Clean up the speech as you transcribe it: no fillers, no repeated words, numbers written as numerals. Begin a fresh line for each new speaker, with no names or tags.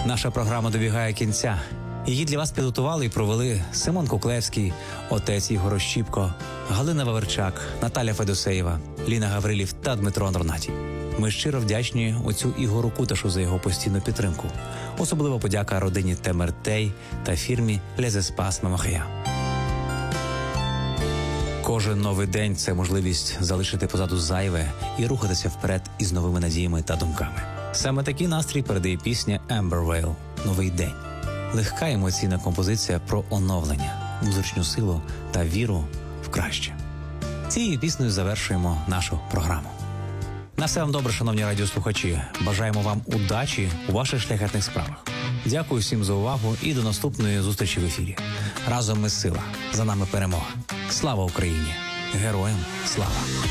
Наша програма добігає кінця. Її для вас підготували і провели Симон Куклевський, отець Ігор Ощіпко, Галина Ваверчак, Наталя Федосеєва, Ліна Гаврилів та Дмитро Андронатій. Ми щиро вдячні отцю Ігору Куташу за його постійну підтримку. Особлива подяка родині Темертей та фірмі «Les Espaces Memoria». Кожен новий день – це можливість залишити позаду зайве і рухатися вперед із новими надіями та думками. Саме такий настрій передає пісня Amber Whale «Новий день». Легка емоційна композиція про оновлення, внутрішню силу та віру в краще. Цією піснею завершуємо нашу програму. На все вам добре, шановні радіослухачі. Бажаємо вам удачі у ваших шляхетних справах. Дякую всім за увагу і до наступної зустрічі в ефірі. Разом ми сила, за нами перемога. Слава Україні! Героям слава!